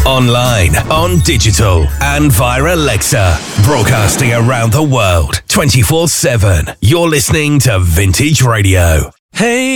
Online, on digital, and via Alexa. Broadcasting around the world, 24/7. You're listening to Vintage Radio. Hey.